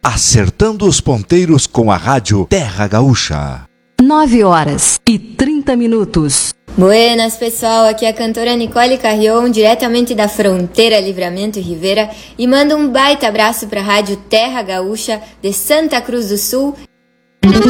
Acertando os ponteiros com a rádio Terra Gaúcha. 9h30. Buenas, pessoal, aqui é a cantora Nicole Carrion, diretamente da fronteira Livramento e Rivera, e mando um baita abraço para a rádio Terra Gaúcha de Santa Cruz do Sul.